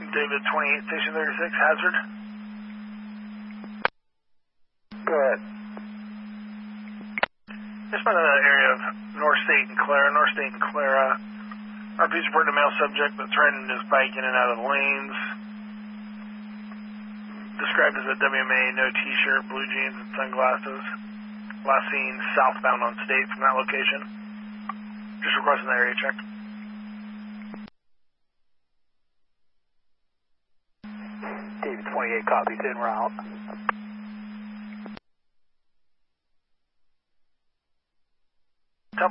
David 28, Station 36, Hazard. Go ahead. Just been in the area of North State and Clara. RP's reported a male subject that's riding his bike in and out of the lanes. Described as a WMA, no t-shirt, blue jeans, and sunglasses. Last seen southbound on State from that location. Just requesting the area check. David 28 copies en route.